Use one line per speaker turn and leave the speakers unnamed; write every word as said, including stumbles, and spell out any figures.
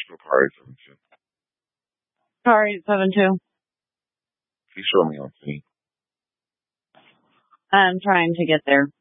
to a car eight seven two.
Car eight seven two.
Please show me on scene.
I'm trying to get there.